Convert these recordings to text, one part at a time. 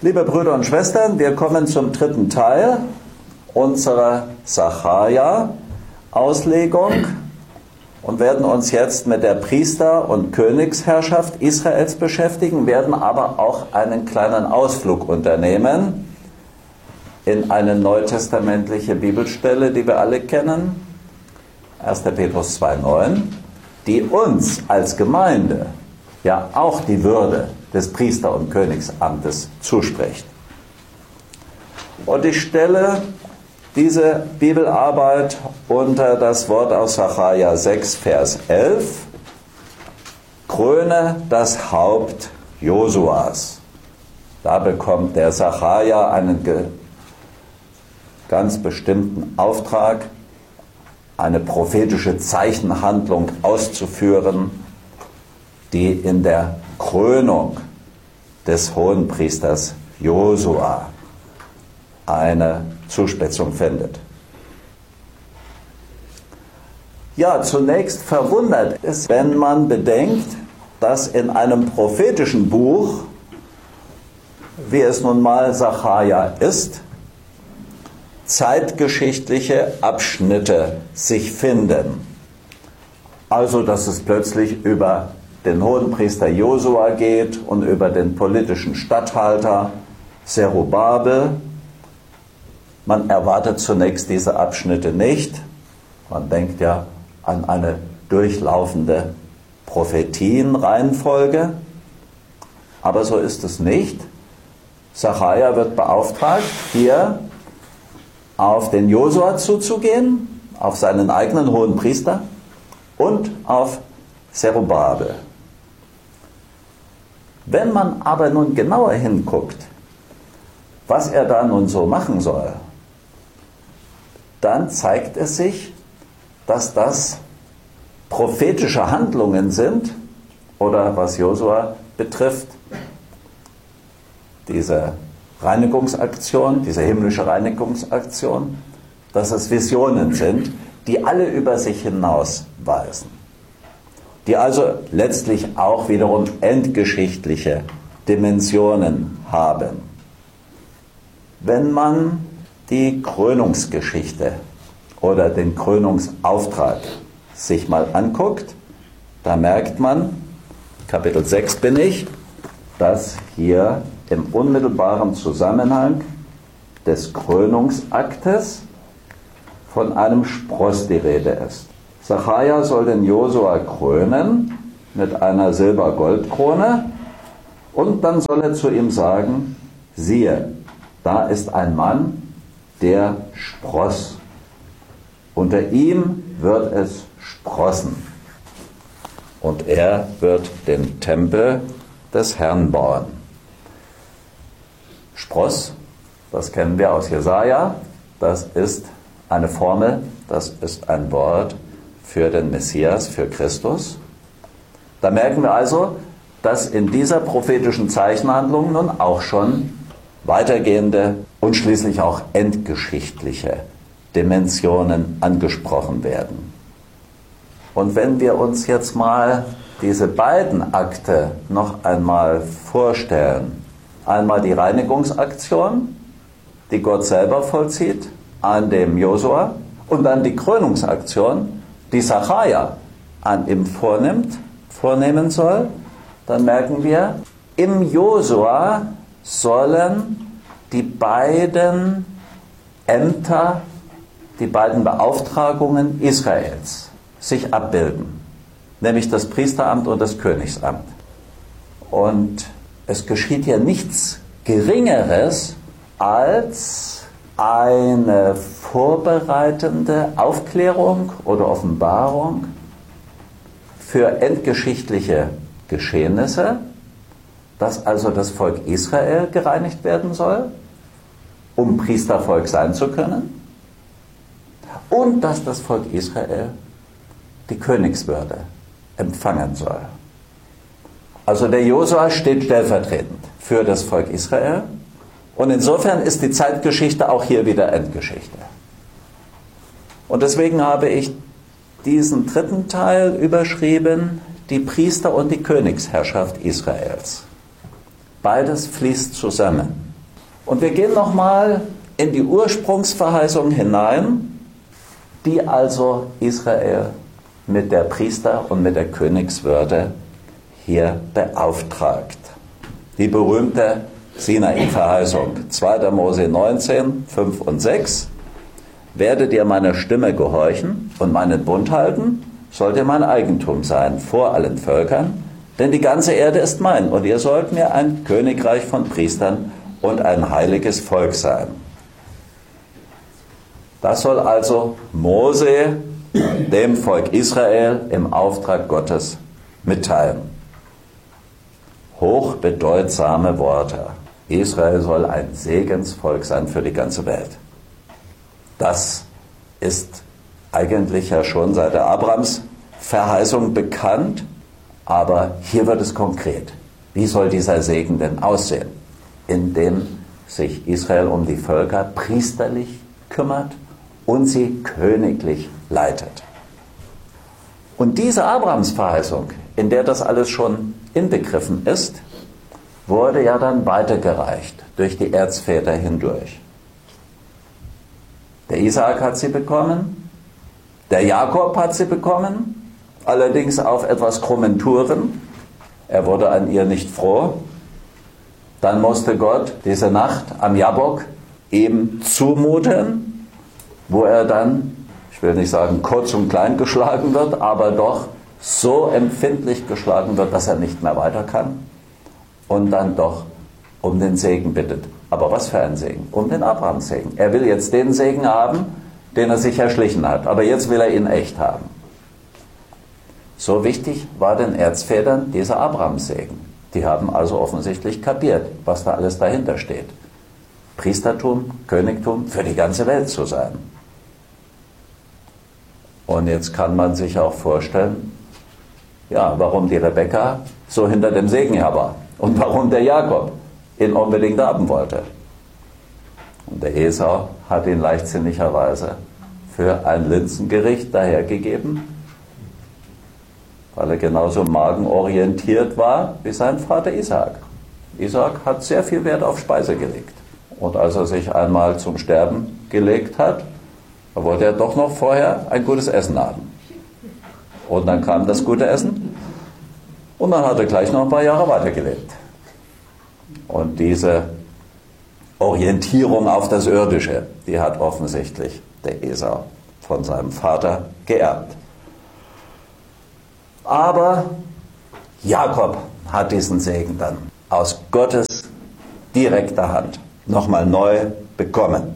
Liebe Brüder und Schwestern, wir kommen zum dritten Teil unserer Sacharja-Auslegung und werden uns jetzt mit der Priester- und Königsherrschaft Israels beschäftigen, werden aber auch einen kleinen Ausflug unternehmen in eine neutestamentliche Bibelstelle, die wir alle kennen, 1. Petrus 2,9, die uns als Gemeinde ja auch die Würde des Priester- und Königsamtes zuspricht. Und ich stelle diese Bibelarbeit unter das Wort aus Sacharja 6, Vers 11, kröne das Haupt Josuas. Da bekommt der Sacharja einen ganz bestimmten Auftrag, eine prophetische Zeichenhandlung auszuführen, die in der Krönung des Hohenpriesters Josua eine Zuspitzung findet. Ja, zunächst verwundert es, wenn man bedenkt, dass in einem prophetischen Buch, wie es nun mal Sacharja ist, zeitgeschichtliche Abschnitte sich finden. Also, dass es plötzlich über den Hohenpriester Josua geht und über den politischen Statthalter Zerubabel. Man erwartet zunächst diese Abschnitte nicht. Man denkt ja an eine durchlaufende Prophetienreihenfolge. Aber so ist es nicht. Sacharja wird beauftragt, hier auf den Josua zuzugehen, auf seinen eigenen Hohenpriester und auf Zerubabel. Wenn man aber nun genauer hinguckt, was er da nun so machen soll, dann zeigt es sich, dass das prophetische Handlungen sind, oder was Josua betrifft, diese Reinigungsaktion, diese himmlische Reinigungsaktion, dass es Visionen sind, die alle über sich hinausweisen, die also letztlich auch wiederum endgeschichtliche Dimensionen haben. Wenn man die Krönungsgeschichte oder den Krönungsauftrag sich mal anguckt, da merkt man, Kapitel 6 bin ich, dass hier im unmittelbaren Zusammenhang des Krönungsaktes von einem Spross die Rede ist. Sacharja soll den Josua krönen mit einer Silber-Gold-Krone und dann soll er zu ihm sagen, siehe, da ist ein Mann, der spross. Unter ihm wird es sprossen. Und er wird den Tempel des Herrn bauen. Spross, das kennen wir aus Jesaja, das ist eine Formel, das ist ein Wort für den Messias, für Christus. Da merken wir also, dass in dieser prophetischen Zeichenhandlung nun auch schon weitergehende und schließlich auch endgeschichtliche Dimensionen angesprochen werden. Und wenn wir uns jetzt mal diese beiden Akte noch einmal vorstellen, einmal die Reinigungsaktion, die Gott selber vollzieht an dem Josua, und dann die Krönungsaktion, die Sacharja an ihm vornehmen soll, dann merken wir, im Josua sollen die beiden Ämter, die beiden Beauftragungen Israels sich abbilden, nämlich das Priesteramt und das Königsamt. Und es geschieht ja nichts Geringeres als eine vorbereitende Aufklärung oder Offenbarung für endgeschichtliche Geschehnisse, dass also das Volk Israel gereinigt werden soll, um Priestervolk sein zu können, und dass das Volk Israel die Königswürde empfangen soll. Also der Josua steht stellvertretend für das Volk Israel. Und insofern ist die Zeitgeschichte auch hier wieder Endgeschichte. Und deswegen habe ich diesen dritten Teil überschrieben, die Priester- und die Königsherrschaft Israels. Beides fließt zusammen. Und wir gehen nochmal in die Ursprungsverheißung hinein, die also Israel mit der Priester- und mit der Königswürde hier beauftragt. Die berühmte Sinai-Verheißung, 2. Mose 19, 5 und 6. Werdet ihr meiner Stimme gehorchen und meinen Bund halten, sollt ihr mein Eigentum sein vor allen Völkern, denn die ganze Erde ist mein und ihr sollt mir ein Königreich von Priestern und ein heiliges Volk sein. Das soll also Mose dem Volk Israel im Auftrag Gottes mitteilen. Hochbedeutsame Worte. Israel soll ein Segensvolk sein für die ganze Welt. Das ist eigentlich ja schon seit der Abrahams-Verheißung bekannt, aber hier wird es konkret. Wie soll dieser Segen denn aussehen? Indem sich Israel um die Völker priesterlich kümmert und sie königlich leitet. Und diese Abrahams-Verheißung, in der das alles schon inbegriffen ist, wurde ja dann weitergereicht durch die Erzväter hindurch. Der Isaak hat sie bekommen, der Jakob hat sie bekommen, allerdings auf etwas krummen Touren. Er wurde an ihr nicht froh. Dann musste Gott diese Nacht am Jabbok ihm zumuten, wo er dann, ich will nicht sagen kurz und klein geschlagen wird, aber doch so empfindlich geschlagen wird, dass er nicht mehr weiter kann und dann doch um den Segen bittet. Aber was für ein Segen? Um den Abraham-Segen. Er will jetzt den Segen haben, den er sich erschlichen hat, aber jetzt will er ihn echt haben. So wichtig war den Erzvätern dieser Abraham-Segen. Die haben also offensichtlich kapiert, was da alles dahinter steht. Priestertum, Königtum für die ganze Welt zu sein. Und jetzt kann man sich auch vorstellen, ja, warum die Rebekka so hinter dem Segen her war und warum der Jakob ihn unbedingt haben wollte. Und der Esau hat ihn leichtsinnigerweise für ein Linsengericht dahergegeben, weil er genauso magenorientiert war wie sein Vater Isaak. Isaak hat sehr viel Wert auf Speise gelegt. Und als er sich einmal zum Sterben gelegt hat, wollte er doch noch vorher ein gutes Essen haben. Und dann kam das gute Essen und dann hat er gleich noch ein paar Jahre weitergelebt. Und diese Orientierung auf das Irdische, die hat offensichtlich der Esau von seinem Vater geerbt. Aber Jakob hat diesen Segen dann aus Gottes direkter Hand nochmal neu bekommen.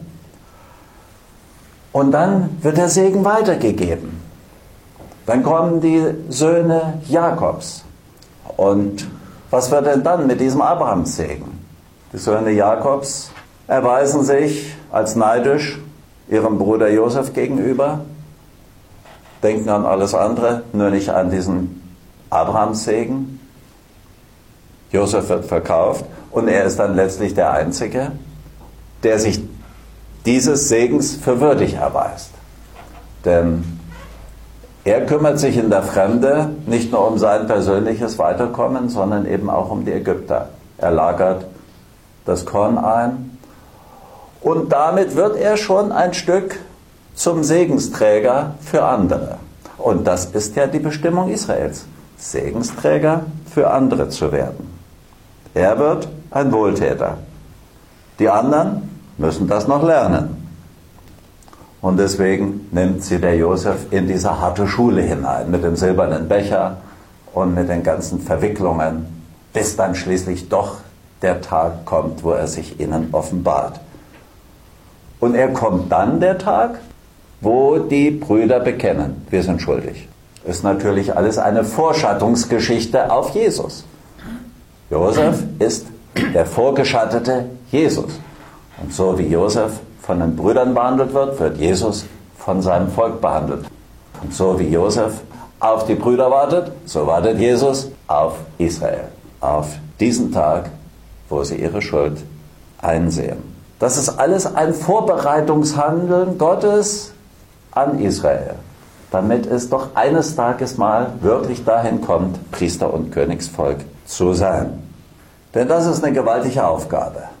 Und dann wird der Segen weitergegeben. Dann kommen die Söhne Jakobs. Und was wird denn dann mit diesem Abrahams-Segen? Die Söhne Jakobs erweisen sich als neidisch ihrem Bruder Josef gegenüber, denken an alles andere, nur nicht an diesen Abrahams-Segen. Josef wird verkauft und er ist dann letztlich der Einzige, der sich dieses Segens für würdig erweist. Denn er kümmert sich in der Fremde nicht nur um sein persönliches Weiterkommen, sondern eben auch um die Ägypter. Er lagert das Korn ein und damit wird er schon ein Stück zum Segensträger für andere. Und das ist ja die Bestimmung Israels, Segensträger für andere zu werden. Er wird ein Wohltäter. Die anderen müssen das noch lernen. Und deswegen nimmt sie der Josef in diese harte Schule hinein, mit dem silbernen Becher und mit den ganzen Verwicklungen, bis dann schließlich doch der Tag kommt, wo er sich ihnen offenbart. Und er kommt dann, der Tag, wo die Brüder bekennen, wir sind schuldig. Ist natürlich alles eine Vorschattungsgeschichte auf Jesus. Josef ist der vorgeschattete Jesus. Und so wie Josef von den Brüdern behandelt wird Jesus von seinem Volk behandelt. Und so wie Josef auf die Brüder wartet, so wartet Jesus auf Israel. Auf diesen Tag, wo sie ihre Schuld einsehen. Das ist alles ein Vorbereitungshandeln Gottes an Israel, damit es doch eines Tages mal wirklich dahin kommt, Priester und Königsvolk zu sein. Denn das ist eine gewaltige Aufgabe.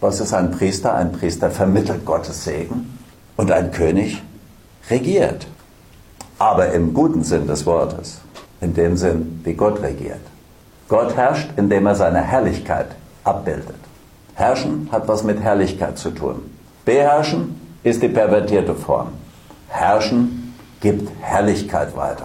Was ist ein Priester? Ein Priester vermittelt Gottes Segen und ein König regiert. Aber im guten Sinn des Wortes, in dem Sinn, wie Gott regiert. Gott herrscht, indem er seine Herrlichkeit abbildet. Herrschen hat was mit Herrlichkeit zu tun. Beherrschen ist die pervertierte Form. Herrschen gibt Herrlichkeit weiter.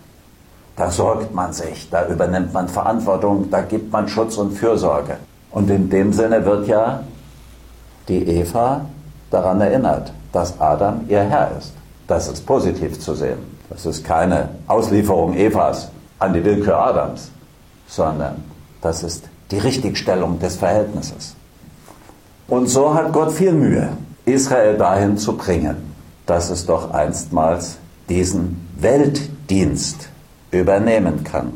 Da sorgt man sich, da übernimmt man Verantwortung, da gibt man Schutz und Fürsorge. Und in dem Sinne wird ja die Eva daran erinnert, dass Adam ihr Herr ist. Das ist positiv zu sehen. Das ist keine Auslieferung Evas an die Willkür Adams, sondern das ist die Richtigstellung des Verhältnisses. Und so hat Gott viel Mühe, Israel dahin zu bringen, dass es doch einstmals diesen Weltdienst übernehmen kann.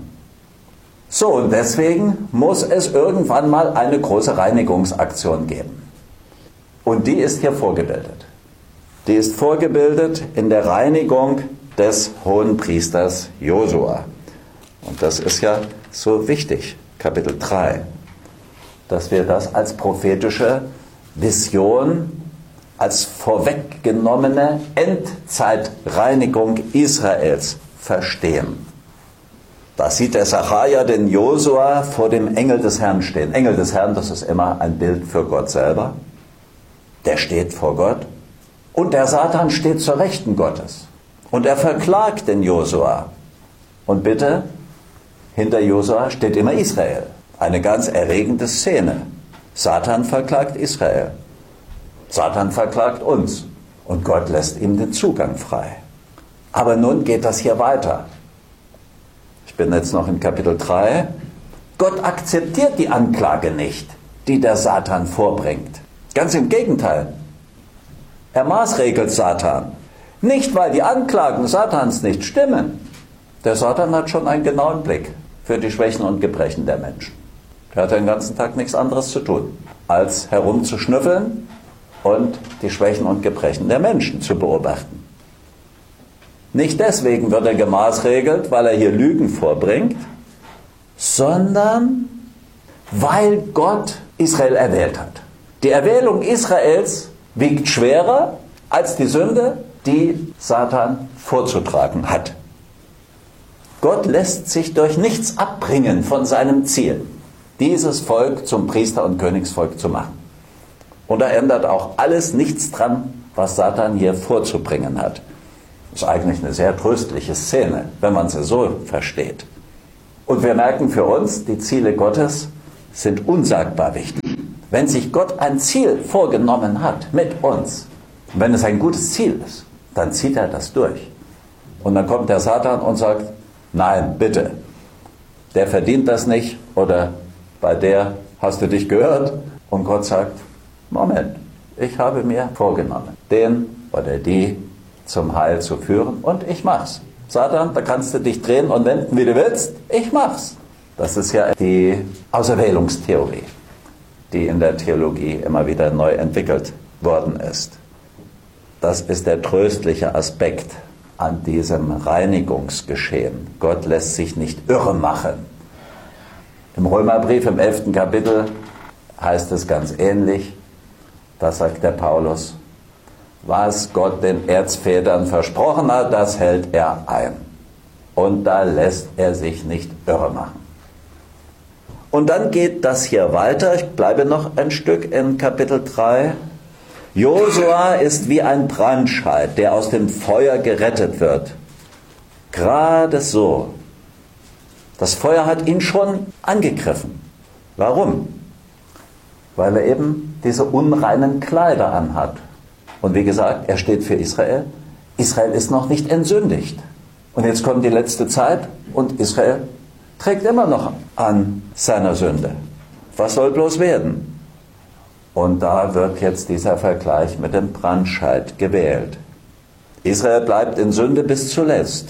So, und deswegen muss es irgendwann mal eine große Reinigungsaktion geben. Und die ist hier vorgebildet. Die ist vorgebildet in der Reinigung des Hohenpriesters Josua. Und das ist ja so wichtig, Kapitel 3, dass wir das als prophetische Vision, als vorweggenommene Endzeitreinigung Israels verstehen. Da sieht der Sacharja den Josua vor dem Engel des Herrn stehen. Engel des Herrn, das ist immer ein Bild für Gott selber. Der steht vor Gott. Und der Satan steht zur Rechten Gottes. Und er verklagt den Josua. Und bitte, hinter Josua steht immer Israel. Eine ganz erregende Szene. Satan verklagt Israel. Satan verklagt uns. Und Gott lässt ihm den Zugang frei. Aber nun geht das hier weiter. Ich bin jetzt noch in Kapitel 3. Gott akzeptiert die Anklage nicht, die der Satan vorbringt. Ganz im Gegenteil. Er maßregelt Satan. Nicht, weil die Anklagen Satans nicht stimmen. Der Satan hat schon einen genauen Blick für die Schwächen und Gebrechen der Menschen. Er hat den ganzen Tag nichts anderes zu tun, als herumzuschnüffeln und die Schwächen und Gebrechen der Menschen zu beobachten. Nicht deswegen wird er gemaßregelt, weil er hier Lügen vorbringt, sondern weil Gott Israel erwählt hat. Die Erwählung Israels wiegt schwerer als die Sünde, die Satan vorzutragen hat. Gott lässt sich durch nichts abbringen von seinem Ziel, dieses Volk zum Priester- und Königsvolk zu machen. Und er ändert auch alles nichts dran, was Satan hier vorzubringen hat. Das ist eigentlich eine sehr tröstliche Szene, wenn man sie so versteht. Und wir merken für uns, die Ziele Gottes sind unsagbar wichtig. Wenn sich Gott ein Ziel vorgenommen hat mit uns, wenn es ein gutes Ziel ist, dann zieht er das durch. Und dann kommt der Satan und sagt, nein, bitte, der verdient das nicht oder bei der hast du dich gehört. Und Gott sagt, Moment, ich habe mir vorgenommen, den oder die zum Heil zu führen und ich mach's. Satan, da kannst du dich drehen und wenden, wie du willst, ich mach's. Das ist ja die Auserwählungstheorie, die in der Theologie immer wieder neu entwickelt worden ist. Das ist der tröstliche Aspekt an diesem Reinigungsgeschehen. Gott lässt sich nicht irre machen. Im Römerbrief im 11. Kapitel heißt es ganz ähnlich. Da sagt der Paulus, was Gott den Erzvätern versprochen hat, das hält er ein. Und da lässt er sich nicht irre machen. Und dann geht das hier weiter. Ich bleibe noch ein Stück in Kapitel 3. Josua ist wie ein Brandscheit, der aus dem Feuer gerettet wird. Gerade so. Das Feuer hat ihn schon angegriffen. Warum? Weil er eben diese unreinen Kleider anhat. Und wie gesagt, er steht für Israel. Israel ist noch nicht entsündigt. Und jetzt kommt die letzte Zeit und Israel trägt immer noch an seiner Sünde. Was soll bloß werden? Und da wird jetzt dieser Vergleich mit dem Brandscheit gewählt. Israel bleibt in Sünde bis zuletzt.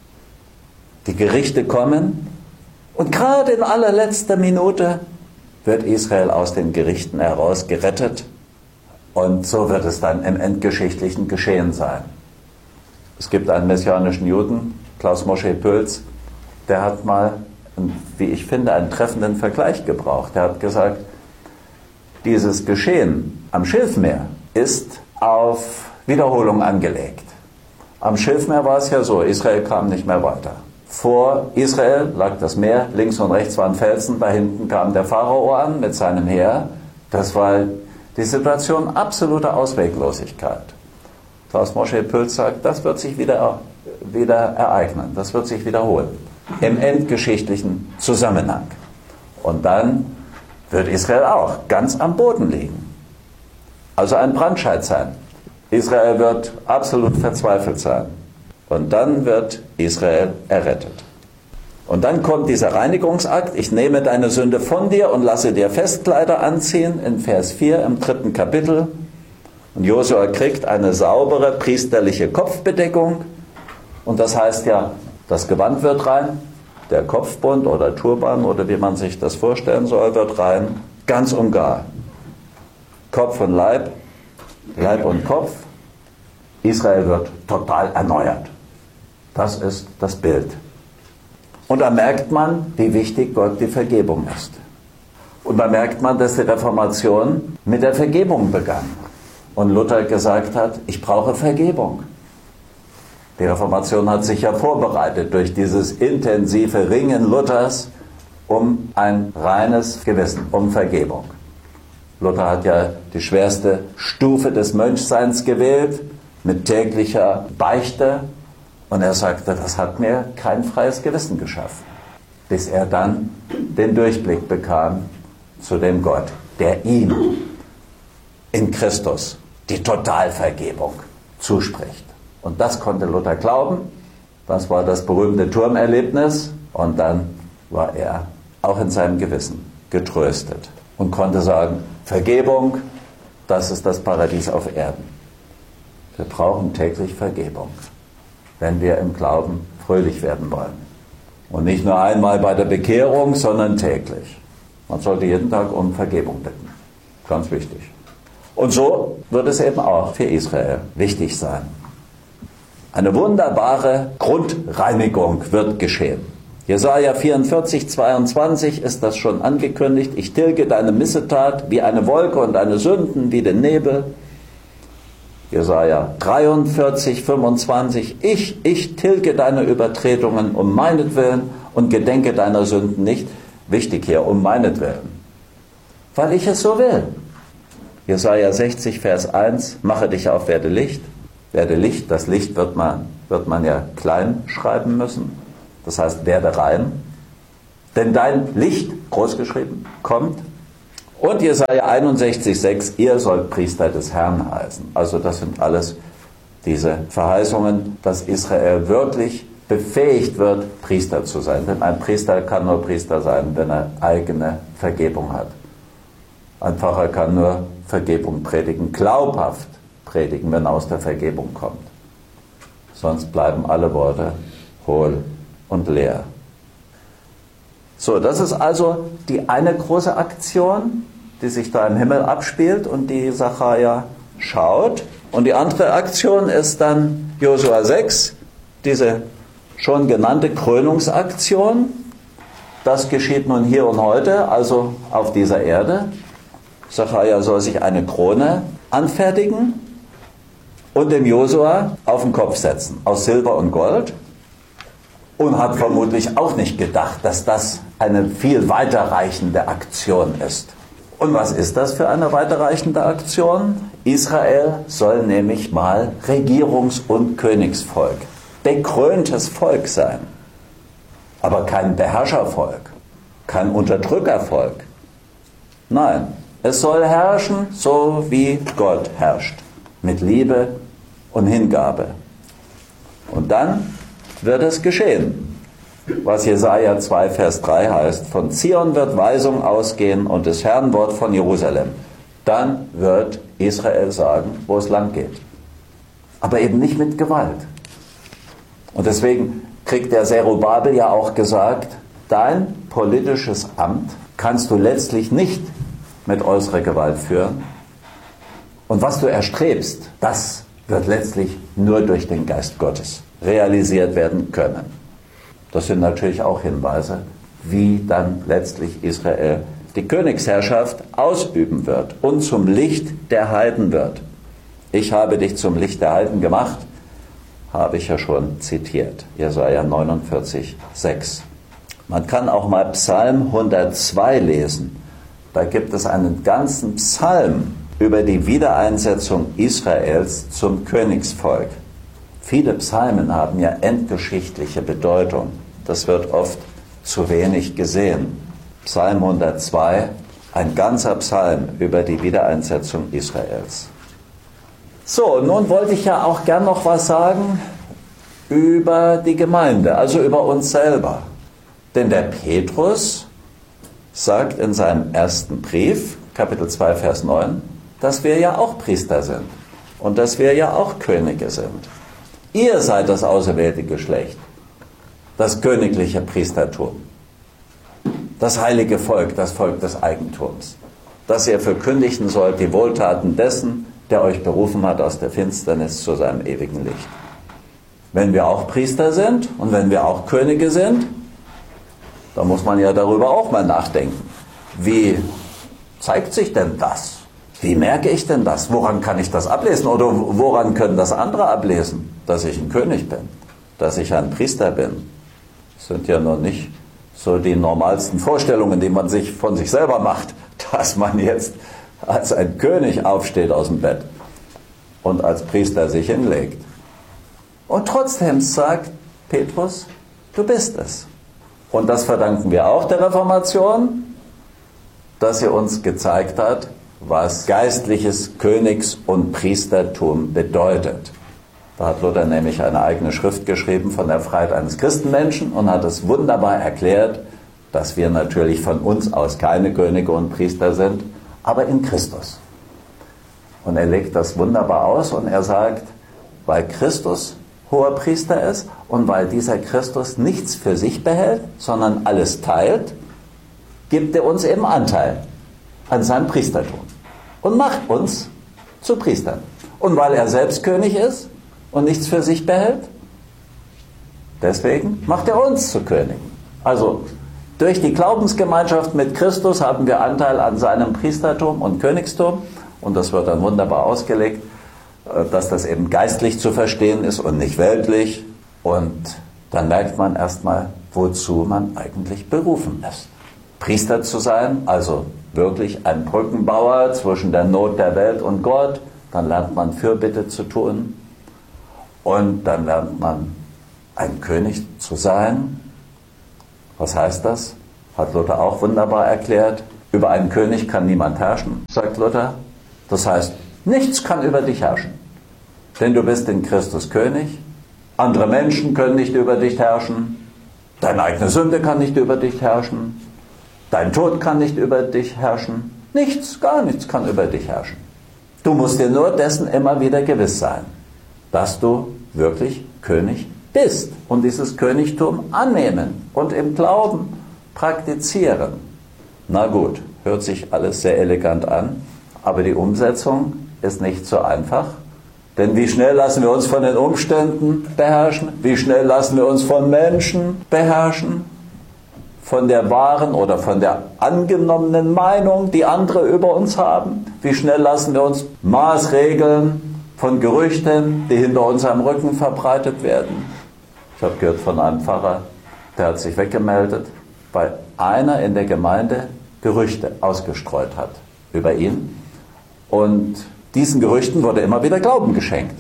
Die Gerichte kommen und gerade in allerletzter Minute wird Israel aus den Gerichten heraus gerettet. Und so wird es dann im endgeschichtlichen Geschehen sein. Es gibt einen messianischen Juden, Klaus Moshe Pölz, der hat mal, wie ich finde, einen treffenden Vergleich gebraucht. Der hat gesagt, Dieses Geschehen am Schilfmeer ist auf Wiederholung angelegt. Am Schilfmeer war es ja so, Israel kam nicht mehr weiter. Vor Israel lag das Meer, links und rechts waren Felsen, da hinten kam der Pharao an mit seinem Heer. Das war die Situation absoluter Ausweglosigkeit. Klaus Mosche Pülz sagt, das wird sich wieder ereignen, das wird sich wiederholen. Im endgeschichtlichen Zusammenhang. Und dann wird Israel auch ganz am Boden liegen. Also ein Brandscheid sein. Israel wird absolut verzweifelt sein. Und dann wird Israel errettet. Und dann kommt dieser Reinigungsakt, ich nehme deine Sünde von dir und lasse dir Festkleider anziehen, in Vers 4 im 3. Kapitel. Und Josua kriegt eine saubere priesterliche Kopfbedeckung. Und das heißt ja, das Gewand wird rein, der Kopfbund oder Turban oder wie man sich das vorstellen soll, wird rein, ganz und gar. Kopf und Leib, Leib und Kopf. Israel wird total erneuert. Das ist das Bild. Und da merkt man, wie wichtig Gott die Vergebung ist. Und da merkt man, dass die Reformation mit der Vergebung begann. Und Luther gesagt hat, ich brauche Vergebung. Die Reformation hat sich ja vorbereitet durch dieses intensive Ringen Luthers um ein reines Gewissen, um Vergebung. Luther hat ja die schwerste Stufe des Mönchseins gewählt, mit täglicher Beichte. Und er sagte, das hat mir kein freies Gewissen geschaffen. Bis er dann den Durchblick bekam zu dem Gott, der ihm in Christus die Totalvergebung zuspricht. Und das konnte Luther glauben. Das war das berühmte Turmerlebnis. Und dann war er auch in seinem Gewissen getröstet und konnte sagen, Vergebung, das ist das Paradies auf Erden. Wir brauchen täglich Vergebung, wenn wir im Glauben fröhlich werden wollen. Und nicht nur einmal bei der Bekehrung, sondern täglich. Man sollte jeden Tag um Vergebung bitten. Ganz wichtig. Und so wird es eben auch für Israel wichtig sein. Eine wunderbare Grundreinigung wird geschehen. Jesaja 44, 22 ist das schon angekündigt. Ich tilge deine Missetat wie eine Wolke und deine Sünden wie den Nebel. Jesaja 43, 25. Ich tilge deine Übertretungen um meinetwillen und gedenke deiner Sünden nicht. Wichtig hier, um meinetwillen. Weil ich es so will. Jesaja 60, Vers 1. Mache dich auf, werde Licht. Werde Licht, das Licht wird man ja klein schreiben müssen. Das heißt, werde rein. Denn dein Licht, großgeschrieben, kommt. Und Jesaja 61, 6, ihr sollt Priester des Herrn heißen. Also das sind alles diese Verheißungen, dass Israel wirklich befähigt wird, Priester zu sein. Denn ein Priester kann nur Priester sein, wenn er eigene Vergebung hat. Ein Pfarrer kann nur Vergebung predigen, glaubhaft predigen, wenn er aus der Vergebung kommt. Sonst bleiben alle Worte hohl und leer. So, das ist also die eine große Aktion, die sich da im Himmel abspielt und die Sacharja schaut. Und die andere Aktion ist dann Josua 6, diese schon genannte Krönungsaktion. Das geschieht nun hier und heute, also auf dieser Erde. Sacharja soll sich eine Krone anfertigen und dem Josua auf den Kopf setzen, aus Silber und Gold. Und hat vermutlich auch nicht gedacht, dass das eine viel weiterreichende Aktion ist. Und was ist das für eine weiterreichende Aktion? Israel soll nämlich mal Regierungs- und Königsvolk, bekröntes Volk sein. Aber kein Beherrschervolk, kein Unterdrückervolk. Nein, es soll herrschen, so wie Gott herrscht, mit Liebe und Hingabe. Und dann wird es geschehen, was Jesaja 2, Vers 3 heißt, von Zion wird Weisung ausgehen und des Herrn Wort von Jerusalem. Dann wird Israel sagen, wo es lang geht. Aber eben nicht mit Gewalt. Und deswegen kriegt der Zerubabel ja auch gesagt, dein politisches Amt kannst du letztlich nicht mit äußerer Gewalt führen. Und was du erstrebst, das wird letztlich nur durch den Geist Gottes realisiert werden können. Das sind natürlich auch Hinweise, wie dann letztlich Israel die Königsherrschaft ausüben wird und zum Licht der Heiden wird. Ich habe dich zum Licht der Heiden gemacht, habe ich ja schon zitiert. Jesaja 49, 6. Man kann auch mal Psalm 102 lesen. Da gibt es einen ganzen Psalm über die Wiedereinsetzung Israels zum Königsvolk. Viele Psalmen haben ja endgeschichtliche Bedeutung. Das wird oft zu wenig gesehen. Psalm 102, ein ganzer Psalm über die Wiedereinsetzung Israels. So, nun wollte ich ja auch gern noch was sagen über die Gemeinde, also über uns selber. Denn der Petrus sagt in seinem ersten Brief, Kapitel 2, Vers 9, dass wir ja auch Priester sind und dass wir ja auch Könige sind. Ihr seid das auserwählte Geschlecht, das königliche Priestertum, das heilige Volk, das Volk des Eigentums, das ihr verkündigen sollt die Wohltaten dessen, der euch berufen hat aus der Finsternis zu seinem ewigen Licht. Wenn wir auch Priester sind und wenn wir auch Könige sind, da muss man ja darüber auch mal nachdenken. Wie zeigt sich denn das? Wie merke ich denn das? Woran kann ich das ablesen? Oder woran können das andere ablesen? Dass ich ein König bin, dass ich ein Priester bin. Das sind ja noch nicht so die normalsten Vorstellungen, die man sich von sich selber macht, dass man jetzt als ein König aufsteht aus dem Bett und als Priester sich hinlegt. Und trotzdem sagt Petrus, du bist es. Und das verdanken wir auch der Reformation, dass sie uns gezeigt hat, was geistliches Königs- und Priestertum bedeutet. Da hat Luther nämlich eine eigene Schrift geschrieben von der Freiheit eines Christenmenschen und hat es wunderbar erklärt, dass wir natürlich von uns aus keine Könige und Priester sind, aber in Christus. Und er legt das wunderbar aus und er sagt, weil Christus hoher Priester ist und weil dieser Christus nichts für sich behält, sondern alles teilt, gibt er uns eben Anteil an seinem Priestertum und macht uns zu Priestern. Und weil er selbst König ist und nichts für sich behält, deswegen macht er uns zu Königen. Also durch die Glaubensgemeinschaft mit Christus haben wir Anteil an seinem Priestertum und Königstum und das wird dann wunderbar ausgelegt, dass das eben geistlich zu verstehen ist und nicht weltlich. Und dann merkt man erstmal, wozu man eigentlich berufen ist. Priester zu sein, also wirklich ein Brückenbauer zwischen der Not der Welt und Gott. Dann lernt man Fürbitte zu tun. Und dann lernt man, ein König zu sein. Was heißt das? Hat Luther auch wunderbar erklärt. Über einen König kann niemand herrschen, sagt Luther. Das heißt, nichts kann über dich herrschen. Denn du bist in Christus König. Andere Menschen können nicht über dich herrschen. Deine eigene Sünde kann nicht über dich herrschen. Dein Tod kann nicht über dich herrschen. Nichts, gar nichts kann über dich herrschen. Du musst dir nur dessen immer wieder gewiss sein, dass du wirklich König bist und dieses Königtum annehmen und im Glauben praktizieren. Na gut, hört sich alles sehr elegant an, aber die Umsetzung ist nicht so einfach. Denn wie schnell lassen wir uns von den Umständen beherrschen? Wie schnell lassen wir uns von Menschen beherrschen? Von der wahren oder von der angenommenen Meinung, die andere über uns haben? Wie schnell lassen wir uns maßregeln von Gerüchten, die hinter unserem Rücken verbreitet werden? Ich habe gehört von einem Pfarrer, der hat sich weggemeldet, weil einer in der Gemeinde Gerüchte ausgestreut hat über ihn. Und diesen Gerüchten wurde immer wieder Glauben geschenkt.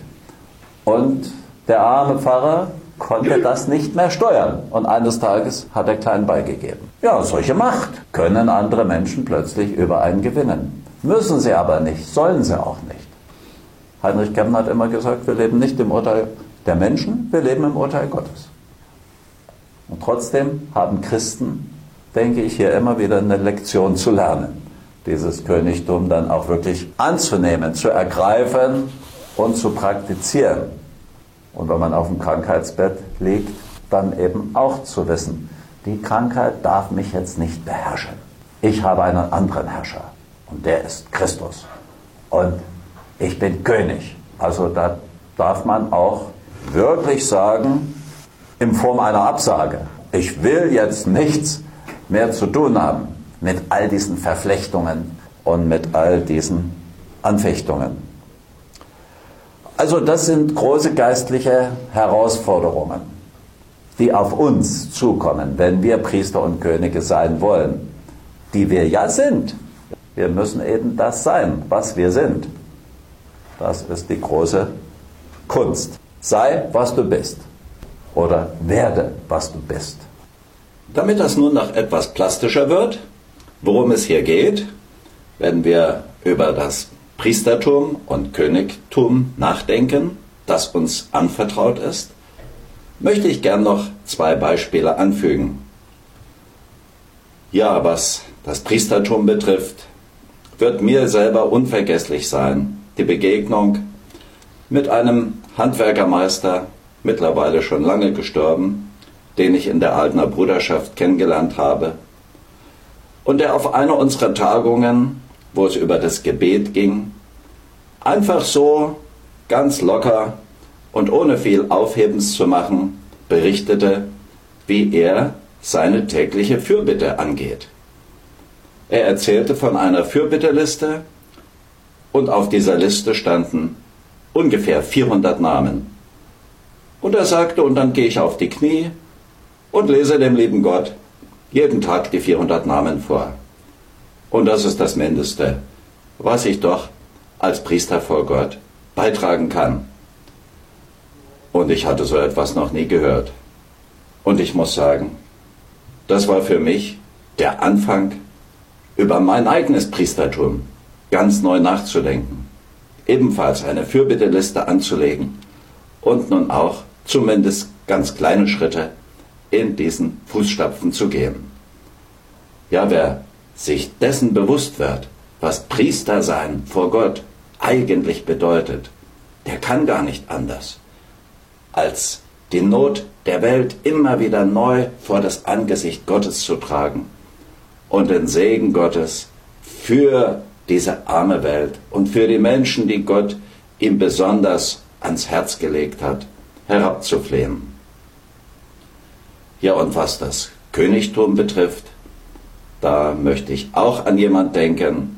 Und der arme Pfarrer konnte das nicht mehr steuern. Und eines Tages hat er klein beigegeben. Ja, solche Macht können andere Menschen plötzlich über einen gewinnen. Müssen sie aber nicht, sollen sie auch nicht. Heinrich Kempen hat immer gesagt, wir leben nicht im Urteil der Menschen, wir leben im Urteil Gottes. Und trotzdem haben Christen, denke ich, hier immer wieder eine Lektion zu lernen. Dieses Königtum dann auch wirklich anzunehmen, zu ergreifen und zu praktizieren. Und wenn man auf dem Krankheitsbett liegt, dann eben auch zu wissen, die Krankheit darf mich jetzt nicht beherrschen. Ich habe einen anderen Herrscher und der ist Christus. Und ich bin König. Also da darf man auch wirklich sagen, in Form einer Absage, ich will jetzt nichts mehr zu tun haben mit all diesen Verflechtungen und mit all diesen Anfechtungen. Also das sind große geistliche Herausforderungen, die auf uns zukommen, wenn wir Priester und Könige sein wollen, die wir ja sind. Wir müssen eben das sein, was wir sind. Das ist die große Kunst. Sei, was du bist. Oder werde, was du bist. Damit das nun noch etwas plastischer wird, worum es hier geht, wenn wir über das Priestertum und Königtum nachdenken, das uns anvertraut ist, möchte ich gern noch 2 Beispiele anfügen. Ja, was das Priestertum betrifft, wird mir selber unvergesslich sein, die Begegnung mit einem Handwerkermeister, mittlerweile schon lange gestorben, den ich in der Altener Bruderschaft kennengelernt habe und der auf einer unserer Tagungen, wo es über das Gebet ging, einfach so ganz locker und ohne viel Aufhebens zu machen, berichtete, wie er seine tägliche Fürbitte angeht. Er erzählte von einer Fürbitteliste und auf dieser Liste standen ungefähr 400 Namen. Und er sagte, und dann gehe ich auf die Knie und lese dem lieben Gott jeden Tag die 400 Namen vor. Und das ist das Mindeste, was ich doch als Priester vor Gott beitragen kann. Und ich hatte so etwas noch nie gehört. Und ich muss sagen, das war für mich der Anfang, über mein eigenes Priestertum ganz neu nachzudenken. Ebenfalls eine Fürbitteliste anzulegen und nun auch zumindest ganz kleine Schritte in diesen Fußstapfen zu gehen. Ja, wer sich dessen bewusst wird, was Priester sein vor Gott eigentlich bedeutet, der kann gar nicht anders, als die Not der Welt immer wieder neu vor das Angesicht Gottes zu tragen und den Segen Gottes für diese arme Welt und für die Menschen, die Gott ihm besonders ans Herz gelegt hat, herabzuflehen. Ja, und was das Königtum betrifft, da möchte ich auch an jemand denken.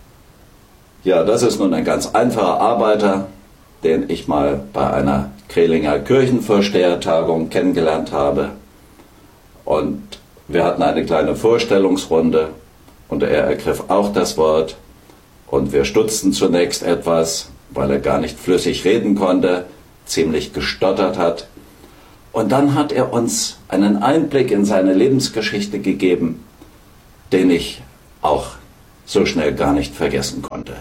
Ja, das ist nun ein ganz einfacher Arbeiter, den ich mal bei einer Krehlinger Kirchenvorstehertagung kennengelernt habe. Und wir hatten eine kleine Vorstellungsrunde und er ergriff auch das Wort. Und wir stutzten zunächst etwas, weil er gar nicht flüssig reden konnte, ziemlich gestottert hat. Und dann hat er uns einen Einblick in seine Lebensgeschichte gegeben, den ich auch so schnell gar nicht vergessen konnte.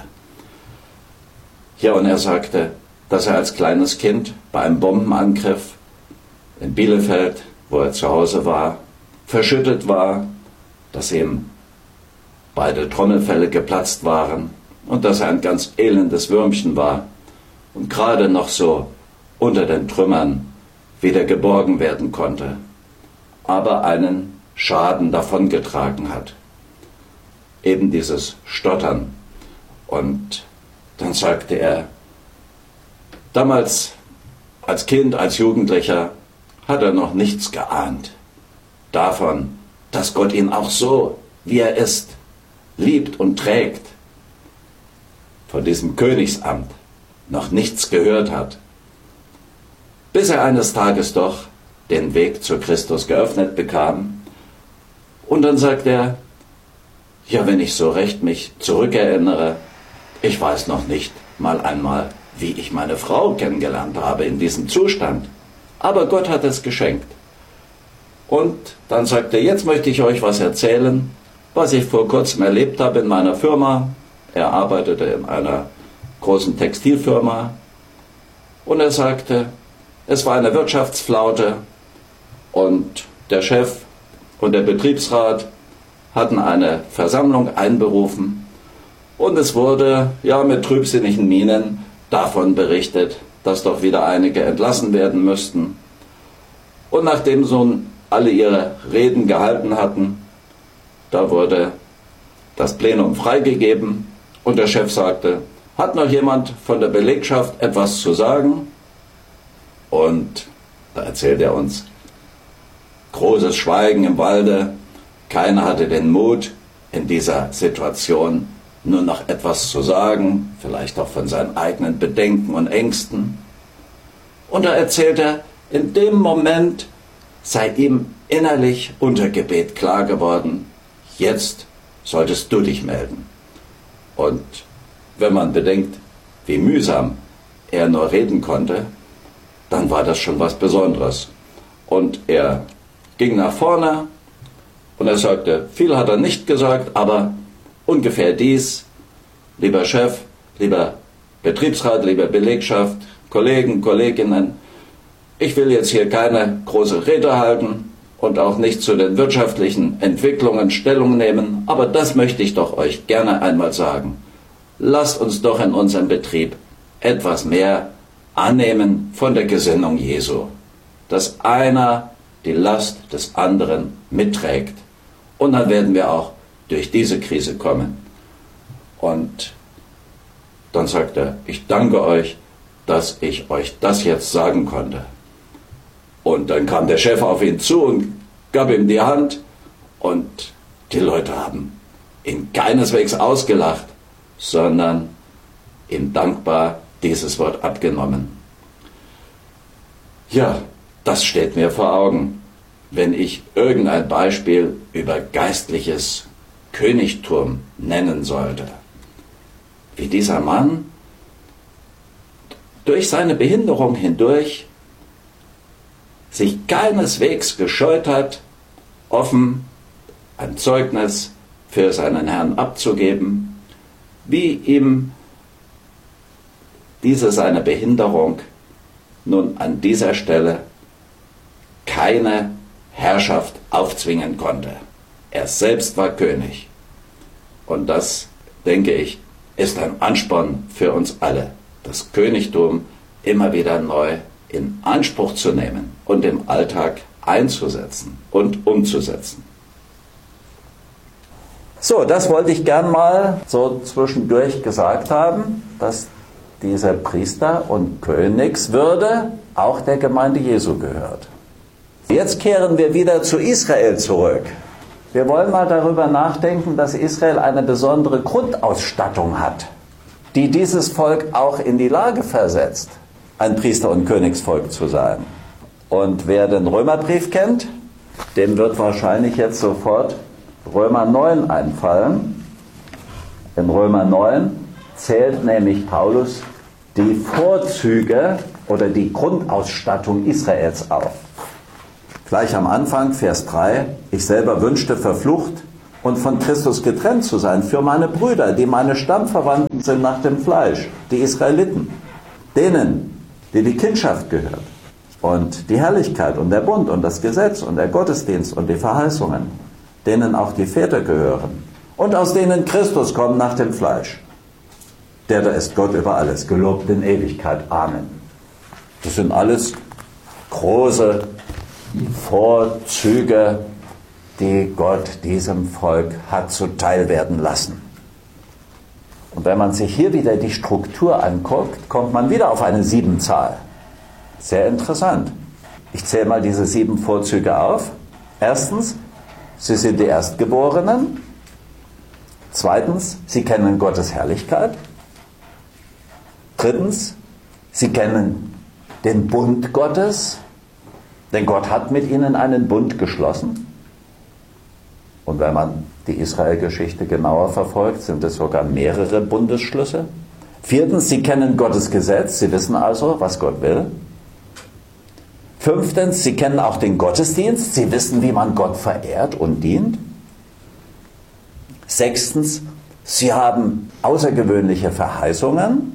Ja, und er sagte, dass er als kleines Kind bei einem Bombenangriff in Bielefeld, wo er zu Hause war, verschüttet war, dass ihm beide Trommelfelle geplatzt waren und dass er ein ganz elendes Würmchen war und gerade noch so unter den Trümmern wieder geborgen werden konnte, aber einen Schaden davongetragen hat. Eben dieses Stottern. Und dann sagte er, damals als Kind, als Jugendlicher, hat er noch nichts geahnt davon, dass Gott ihn auch so, wie er ist, liebt und trägt. Von diesem Königsamt noch nichts gehört hat, bis er eines Tages doch den Weg zu Christus geöffnet bekam. Und dann sagt er, ja, wenn ich so recht mich zurückerinnere, ich weiß noch nicht mal einmal, wie ich meine Frau kennengelernt habe in diesem Zustand. Aber Gott hat es geschenkt. Und dann sagt er, jetzt möchte ich euch was erzählen, was ich vor kurzem erlebt habe in meiner Firma. Er arbeitete in einer großen Textilfirma. Und er sagte, es war eine Wirtschaftsflaute und der Chef und der Betriebsrat hatten eine Versammlung einberufen und es wurde, ja, mit trübsinnigen Mienen davon berichtet, dass doch wieder einige entlassen werden müssten. Und nachdem so alle ihre Reden gehalten hatten, da wurde das Plenum freigegeben und der Chef sagte, hat noch jemand von der Belegschaft etwas zu sagen? Und da erzählt er uns, großes Schweigen im Walde, keiner hatte den Mut, in dieser Situation nur noch etwas zu sagen, vielleicht auch von seinen eigenen Bedenken und Ängsten. Und da erzählt er, in dem Moment sei ihm innerlich unter Gebet klar geworden, jetzt solltest du dich melden. Und wenn man bedenkt, wie mühsam er nur reden konnte, dann war das schon was Besonderes. Und er ging nach vorne und er sagte, viel hat er nicht gesagt, aber ungefähr dies: Lieber Chef, lieber Betriebsrat, lieber Belegschaft, Kollegen, Kolleginnen, ich will jetzt hier keine große Rede halten und auch nicht zu den wirtschaftlichen Entwicklungen Stellung nehmen, aber das möchte ich doch euch gerne einmal sagen. Lasst uns doch in unserem Betrieb etwas mehr annehmen von der Gesinnung Jesu, dass einer die Last des anderen mitträgt. Und dann werden wir auch durch diese Krise kommen. Und dann sagt er, ich danke euch, dass ich euch das jetzt sagen konnte. Und dann kam der Chef auf ihn zu und gab ihm die Hand. Und die Leute haben ihn keineswegs ausgelacht, sondern ihm dankbar dieses Wort abgenommen. Ja, das steht mir vor Augen, wenn ich irgendein Beispiel über geistliches Königtum nennen sollte. Wie dieser Mann durch seine Behinderung hindurch sich keineswegs gescheut hat, offen ein Zeugnis für seinen Herrn abzugeben, wie ihm diese seine Behinderung nun an dieser Stelle keine Herrschaft aufzwingen konnte. Er selbst war König. Und das, denke ich, ist ein Ansporn für uns alle, das Königtum immer wieder neu in Anspruch zu nehmen und im Alltag einzusetzen und umzusetzen. So, das wollte ich gern mal so zwischendurch gesagt haben, dass diese Priester- und Königswürde auch der Gemeinde Jesu gehört. Jetzt kehren wir wieder zu Israel zurück. Wir wollen mal darüber nachdenken, dass Israel eine besondere Grundausstattung hat, die dieses Volk auch in die Lage versetzt, ein Priester- und Königsvolk zu sein. Und wer den Römerbrief kennt, dem wird wahrscheinlich jetzt sofort Römer 9 einfallen. In Römer 9 zählt nämlich Paulus die Vorzüge oder die Grundausstattung Israels auf. Gleich am Anfang, Vers 3, ich selber wünschte, verflucht und von Christus getrennt zu sein für meine Brüder, die meine Stammverwandten sind nach dem Fleisch, die Israeliten, denen, die Kindschaft gehört und die Herrlichkeit und der Bund und das Gesetz und der Gottesdienst und die Verheißungen, denen auch die Väter gehören und aus denen Christus kommt nach dem Fleisch. Der da ist Gott über alles, gelobt in Ewigkeit. Amen. Das sind alles große Vorzüge, die Gott diesem Volk hat zuteil werden lassen. Und wenn man sich hier wieder die Struktur anguckt, kommt man wieder auf eine 7-Zahl. Sehr interessant. Ich zähle mal diese 7 Vorzüge auf. Erstens, sie sind die Erstgeborenen. Zweitens, sie kennen Gottes Herrlichkeit. Drittens, sie kennen den Bund Gottes, denn Gott hat mit ihnen einen Bund geschlossen. Und wenn man die Israel-Geschichte genauer verfolgt, sind es sogar mehrere Bundesschlüsse. Viertens, sie kennen Gottes Gesetz, sie wissen also, was Gott will. Fünftens, sie kennen auch den Gottesdienst, sie wissen, wie man Gott verehrt und dient. Sechstens, sie haben außergewöhnliche Verheißungen.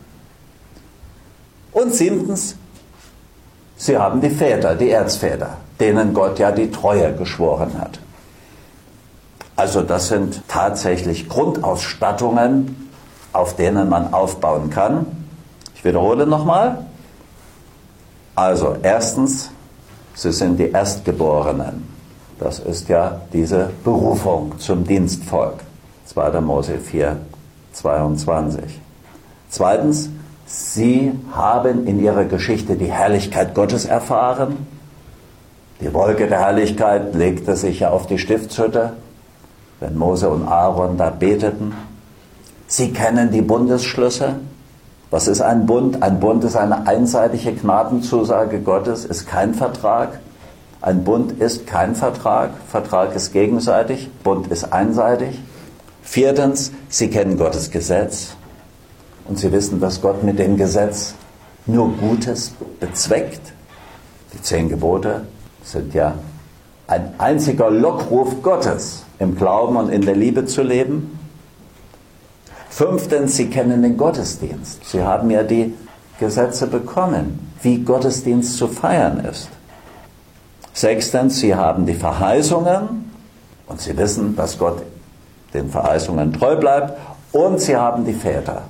Und siebtens, sie haben die Väter, die Erzväter, denen Gott ja die Treue geschworen hat. Also das sind tatsächlich Grundausstattungen, auf denen man aufbauen kann. Ich wiederhole nochmal. Also erstens, sie sind die Erstgeborenen. Das ist ja diese Berufung zum Dienstvolk. 2. Mose 4, 22. Zweitens, sie haben in ihrer Geschichte die Herrlichkeit Gottes erfahren. Die Wolke der Herrlichkeit legte sich ja auf die Stiftshütte. wenn Mose und Aaron da beteten. Sie kennen die Bundesschlüsse. Was ist ein Bund? Ein Bund ist eine einseitige Gnadenzusage Gottes, ist kein Vertrag. Ein Bund ist kein Vertrag. Vertrag ist gegenseitig, Bund ist einseitig. 4. Sie kennen Gottes Gesetz und sie wissen, dass Gott mit dem Gesetz nur Gutes bezweckt. Die 10 Gebote sind ja ein einziger Lockruf Gottes, im Glauben und in der Liebe zu leben. 5. Sie kennen den Gottesdienst. Sie haben ja die Gesetze bekommen, wie Gottesdienst zu feiern ist. 6. Sie haben die Verheißungen und sie wissen, dass Gott den Verheißungen treu bleibt. Und sie haben die Väter.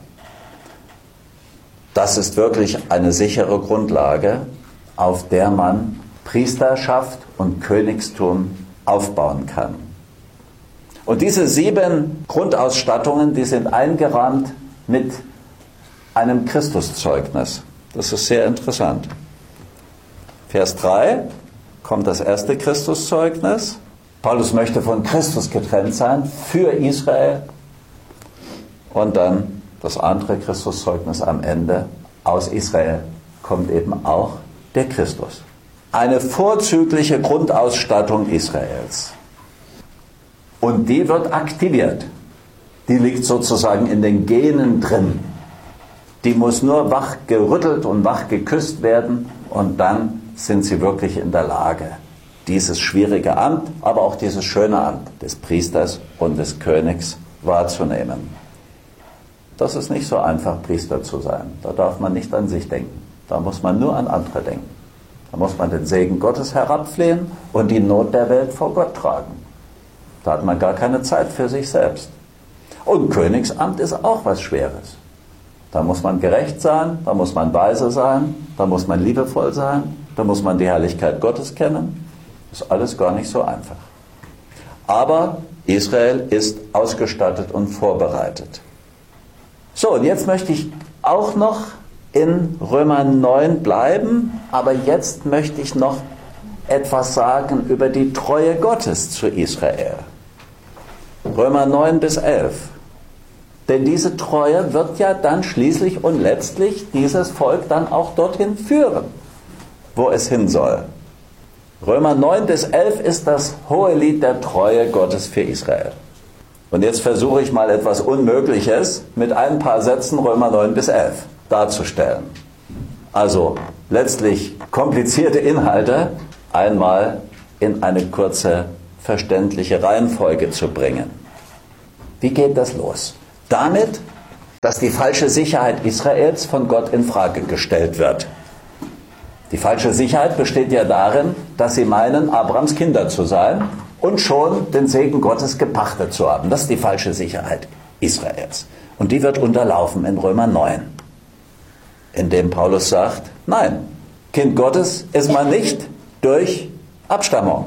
Das ist wirklich eine sichere Grundlage, auf der man Priesterschaft und Königstum aufbauen kann. Und diese 7 Grundausstattungen, die sind eingerahmt mit einem Christuszeugnis. Das ist sehr interessant. Vers 3 kommt das erste Christuszeugnis. Paulus möchte von Christus getrennt sein für Israel. Und dann das andere Christuszeugnis am Ende. Aus Israel kommt eben auch der Christus. Eine vorzügliche Grundausstattung Israels. Und die wird aktiviert. Die liegt sozusagen in den Genen drin. Die muss nur wach gerüttelt und wach geküsst werden und dann sind sie wirklich in der Lage, dieses schwierige Amt, aber auch dieses schöne Amt des Priesters und des Königs wahrzunehmen. Das ist nicht so einfach, Priester zu sein. Da darf man nicht an sich denken. Da muss man nur an andere denken. Da muss man den Segen Gottes herabflehen und die Not der Welt vor Gott tragen. Da hat man gar keine Zeit für sich selbst. Und Königsamt ist auch was Schweres. Da muss man gerecht sein, da muss man weise sein, da muss man liebevoll sein, da muss man die Herrlichkeit Gottes kennen. Das ist alles gar nicht so einfach. Aber Israel ist ausgestattet und vorbereitet. So, und jetzt möchte ich auch noch in Römer 9 bleiben, aber jetzt möchte ich noch etwas sagen über die Treue Gottes zu Israel. Römer 9 bis 11. Denn diese Treue wird ja dann schließlich und letztlich dieses Volk dann auch dorthin führen, wo es hin soll. Römer 9 bis 11 ist das hohe Lied der Treue Gottes für Israel. Und jetzt versuche ich mal etwas Unmögliches mit ein paar Sätzen Römer 9 bis 11 darzustellen. Also letztlich komplizierte Inhalte einmal in eine kurze, verständliche Reihenfolge zu bringen. Wie geht das los? Damit, dass die falsche Sicherheit Israels von Gott in Frage gestellt wird. Die falsche Sicherheit besteht ja darin, dass sie meinen, Abrahams Kinder zu sein und schon den Segen Gottes gepachtet zu haben. Das ist die falsche Sicherheit Israels. Und die wird unterlaufen in Römer 9, in dem Paulus sagt, nein, Kind Gottes ist man nicht durch Abstammung.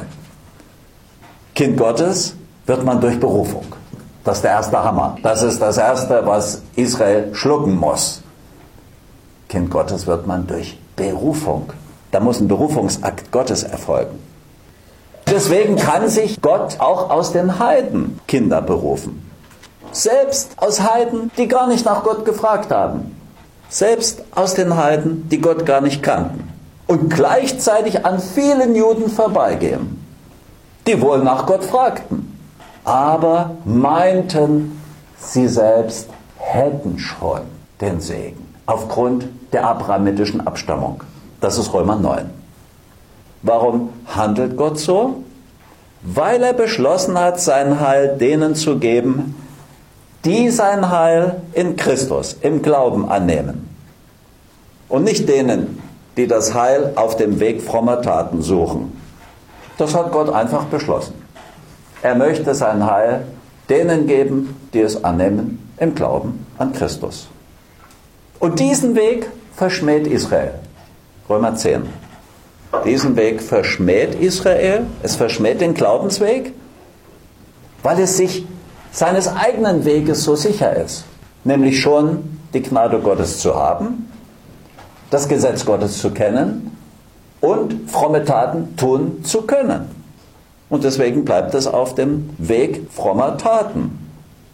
Kind Gottes wird man durch Berufung. Das ist der erste Hammer. Das ist das Erste, was Israel schlucken muss. Kind Gottes wird man durch Berufung. Da muss ein Berufungsakt Gottes erfolgen. Deswegen kann sich Gott auch aus den Heiden Kinder berufen. Selbst aus Heiden, die gar nicht nach Gott gefragt haben. Selbst aus den Heiden, die Gott gar nicht kannten. Und gleichzeitig an vielen Juden vorbeigehen, die wohl nach Gott fragten, aber meinten, sie selbst hätten schon den Segen aufgrund der abrahamitischen Abstammung. Das ist Römer 9. Warum handelt Gott so? Weil er beschlossen hat, sein Heil denen zu geben, die sein Heil in Christus, im Glauben annehmen. Und nicht denen, die das Heil auf dem Weg frommer Taten suchen. Das hat Gott einfach beschlossen. Er möchte sein Heil denen geben, die es annehmen, im Glauben an Christus. Und diesen Weg verschmäht Israel. Römer 10. Diesen Weg verschmäht Israel, es verschmäht den Glaubensweg, weil es sich seines eigenen Weges so sicher ist, nämlich schon die Gnade Gottes zu haben, das Gesetz Gottes zu kennen und fromme Taten tun zu können. Und deswegen bleibt es auf dem Weg frommer Taten.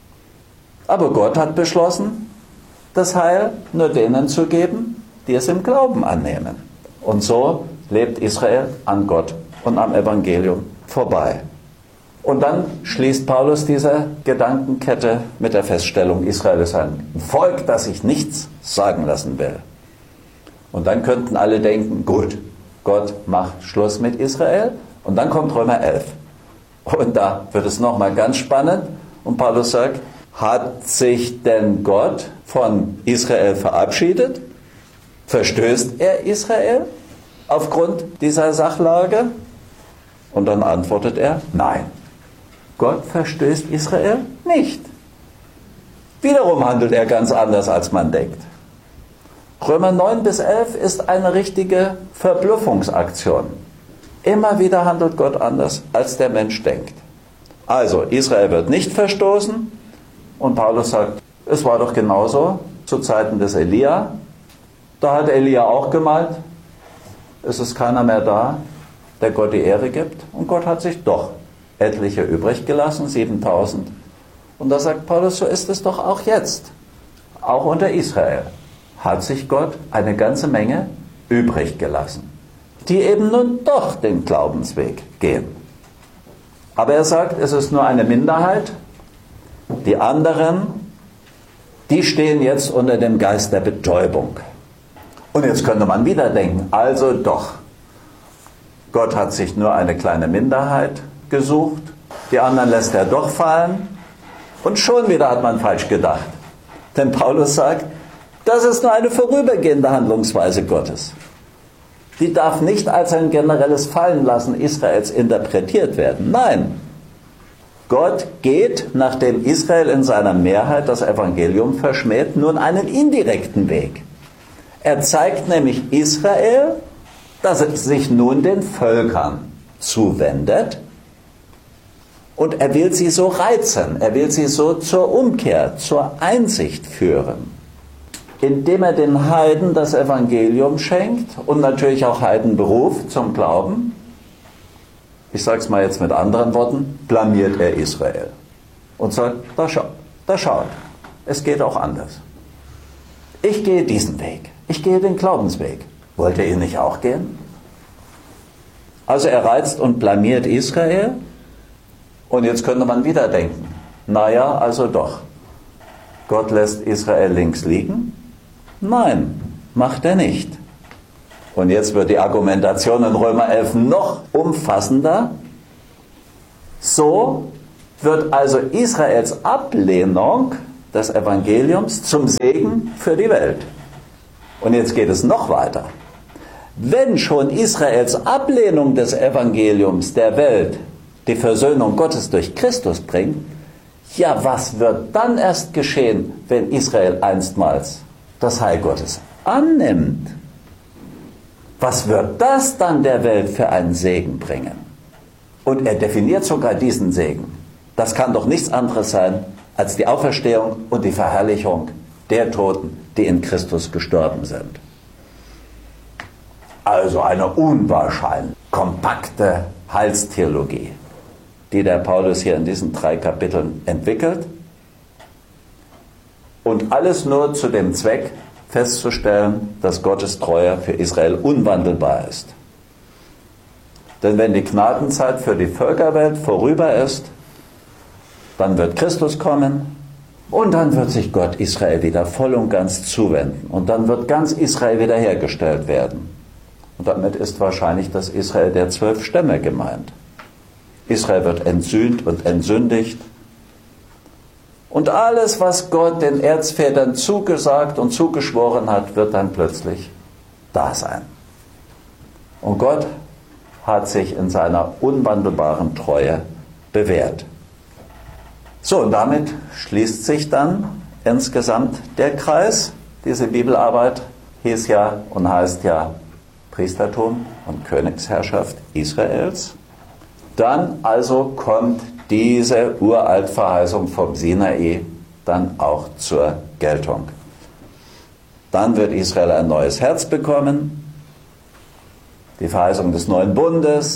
Aber Gott hat beschlossen, das Heil nur denen zu geben, die es im Glauben annehmen. Und so lebt Israel an Gott und am Evangelium vorbei. Und dann schließt Paulus diese Gedankenkette mit der Feststellung, Israel ist ein Volk, das sich nichts sagen lassen will. Und dann könnten alle denken, gut, Gott macht Schluss mit Israel. Und dann kommt Römer 11. Und da wird es nochmal ganz spannend. Und Paulus sagt, hat sich denn Gott von Israel verabschiedet? Verstößt er Israel aufgrund dieser Sachlage? Und dann antwortet er, nein. Gott verstößt Israel nicht. Wiederum handelt er ganz anders, als man denkt. Römer 9 bis 11 ist eine richtige Verblüffungsaktion. Immer wieder handelt Gott anders, als der Mensch denkt. Also, Israel wird nicht verstoßen. Und Paulus sagt, es war doch genauso zu Zeiten des Elia. Da hat Elia auch gemalt, es ist keiner mehr da, der Gott die Ehre gibt. Und Gott hat sich doch etliche übrig gelassen, 7000. Und da sagt Paulus, so ist es doch auch jetzt. Auch unter Israel hat sich Gott eine ganze Menge übrig gelassen, die eben nun doch den Glaubensweg gehen. Aber er sagt, es ist nur eine Minderheit. Die anderen, die stehen jetzt unter dem Geist der Betäubung. Und jetzt könnte man wieder denken, also doch, Gott hat sich nur eine kleine Minderheit gesucht, die anderen lässt er doch fallen. Und schon wieder hat man falsch gedacht. Denn Paulus sagt, das ist nur eine vorübergehende Handlungsweise Gottes. Die darf nicht als ein generelles Fallenlassen Israels interpretiert werden. Nein, Gott geht, nachdem Israel in seiner Mehrheit das Evangelium verschmäht, nun einen indirekten Weg. Er zeigt nämlich Israel, dass es sich nun den Völkern zuwendet und er will sie so reizen, er will sie so zur Umkehr, zur Einsicht führen, indem er den Heiden das Evangelium schenkt und natürlich auch Heiden beruft zum Glauben. Ich sage es mal jetzt mit anderen Worten, blamiert er Israel und sagt, da schaut, es geht auch anders. Ich gehe diesen Weg, ich gehe den Glaubensweg. Wollt ihr ihn nicht auch gehen? Also er reizt und blamiert Israel und jetzt könnte man wieder denken, naja, also doch, Gott lässt Israel links liegen? Nein, macht er nicht. Und jetzt wird die Argumentation in Römer 11 noch umfassender. So wird also Israels Ablehnung des Evangeliums zum Segen für die Welt. Und jetzt geht es noch weiter. Wenn schon Israels Ablehnung des Evangeliums der Welt die Versöhnung Gottes durch Christus bringt, ja, was wird dann erst geschehen, wenn Israel einstmals das Heil Gottes annimmt? Was wird das dann der Welt für einen Segen bringen? Und er definiert sogar diesen Segen. Das kann doch nichts anderes sein als die Auferstehung und die Verherrlichung der Toten, die in Christus gestorben sind. Also eine unwahrscheinlich kompakte Heilstheologie, die der Paulus hier in diesen 3 Kapiteln entwickelt. Und alles nur zu dem Zweck, festzustellen, dass Gottes Treue für Israel unwandelbar ist. Denn wenn die Gnadenzeit für die Völkerwelt vorüber ist, dann wird Christus kommen und dann wird sich Gott Israel wieder voll und ganz zuwenden. Und dann wird ganz Israel wiederhergestellt werden. Und damit ist wahrscheinlich das Israel der 12 Stämme gemeint. Israel wird entsühnt und entsündigt. Und alles, was Gott den Erzvätern zugesagt und zugeschworen hat, wird dann plötzlich da sein. Und Gott hat sich in seiner unwandelbaren Treue bewährt. So, und damit schließt sich dann insgesamt der Kreis. Diese Bibelarbeit hieß ja und heißt ja Priestertum und Königsherrschaft Israels. Dann also kommt diese Uraltverheißung vom Sinai dann auch zur Geltung. Dann wird Israel ein neues Herz bekommen. Die Verheißung des neuen Bundes,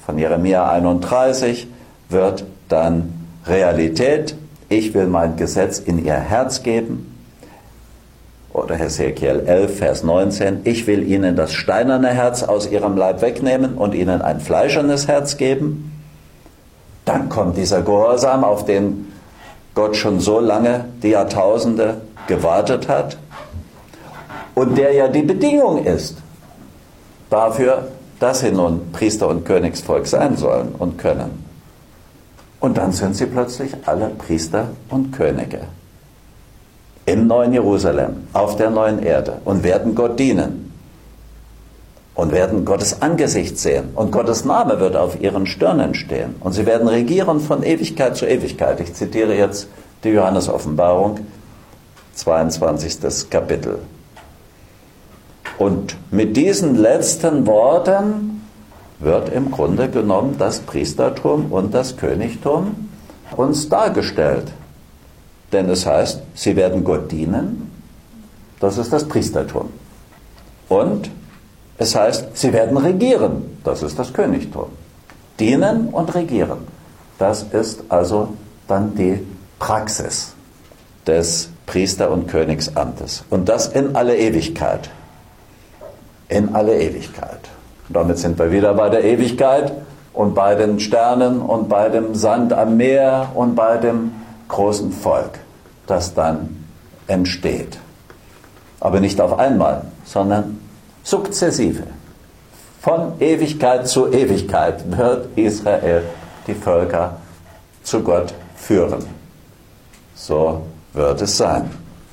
von Jeremia 31 wird dann Realität. Ich will mein Gesetz in ihr Herz geben. Oder Hesekiel 11, Vers 19. Ich will ihnen das steinerne Herz aus ihrem Leib wegnehmen und ihnen ein fleischernes Herz geben. Dann kommt dieser Gehorsam, auf den Gott schon so lange, die Jahrtausende, gewartet hat. Und der ja die Bedingung ist dafür, dass sie nun Priester und Königsvolk sein sollen und können. Und dann sind sie plötzlich alle Priester und Könige im neuen Jerusalem, auf der neuen Erde und werden Gott dienen und werden Gottes Angesicht sehen und Gottes Name wird auf ihren Stirnen stehen und sie werden regieren von Ewigkeit zu Ewigkeit. Ich zitiere jetzt die Johannes-Offenbarung, 22. Kapitel. Und mit diesen letzten Worten wird im Grunde genommen das Priestertum und das Königtum uns dargestellt. Denn es heißt, sie werden Gott dienen, das ist das Priestertum. Und es heißt, sie werden regieren, das ist das Königtum. Dienen und regieren, das ist also dann die Praxis des Priester- und Königsamtes. Und das in alle Ewigkeit. In alle Ewigkeit. Und damit sind wir wieder bei der Ewigkeit und bei den Sternen und bei dem Sand am Meer und bei dem großen Volk, das dann entsteht. Aber nicht auf einmal, sondern sukzessive. Von Ewigkeit zu Ewigkeit wird Israel die Völker zu Gott führen. So wird es sein.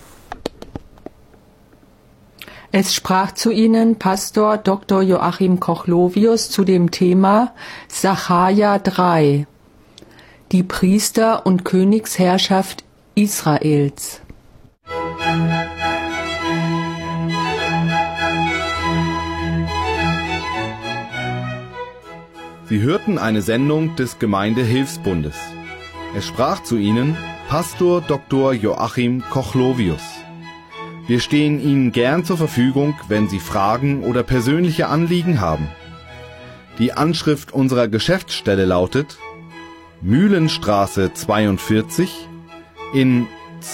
Es sprach zu ihnen Pastor Dr. Joachim Kochlovius zu dem Thema Sacharja 3, die Priester- und Königsherrschaft Israels. Sie hörten eine Sendung des Gemeindehilfsbundes. Es sprach zu ihnen Pastor Dr. Joachim Kochlovius. Wir stehen Ihnen gern zur Verfügung, wenn Sie Fragen oder persönliche Anliegen haben. Die Anschrift unserer Geschäftsstelle lautet Mühlenstraße 42 in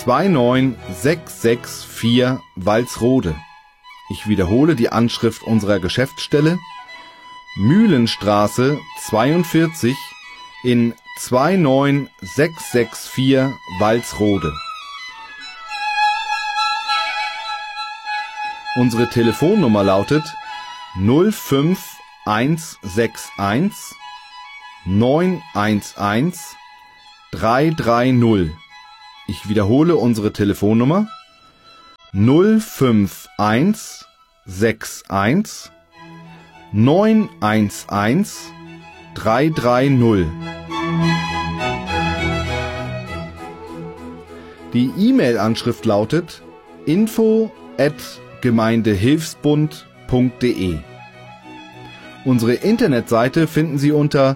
29664 Walsrode. Ich wiederhole die Anschrift unserer Geschäftsstelle Mühlenstraße 42 in 29664 Walsrode. Unsere Telefonnummer lautet 05161 911 330. Ich wiederhole unsere Telefonnummer 05161 911 330. Die E-Mail-Anschrift lautet info@gemeindehilfsbund.de. Unsere Internetseite finden Sie unter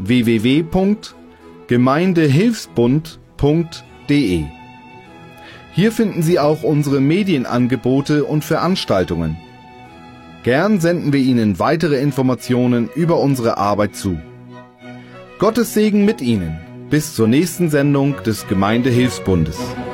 www.gemeindehilfsbund.de. Hier finden Sie auch unsere Medienangebote und Veranstaltungen. Gern senden wir Ihnen weitere Informationen über unsere Arbeit zu. Gottes Segen mit Ihnen. Bis zur nächsten Sendung des Gemeindehilfsbundes.